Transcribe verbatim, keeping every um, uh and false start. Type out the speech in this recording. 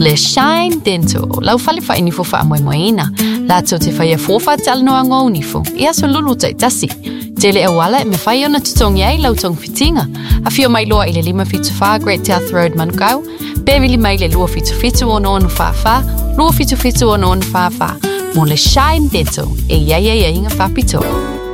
Le Shine Dental, lau fale fa ini fo fa moe moeina. La tau te whaia fōwha te alanoa ngau nifo. Ia so lulu tai tasi. Tele e wala e me whai ona tutongi ai lau tong fitinga. A fio mai loa i le lima fitu wha Great South Road Manukau. Bevili mai le lua fitu fitu ono onu wha wha. Lua fitu fitu ono onu wha wha. Mo Le Shine Dental. E ia ia ia inga whapito.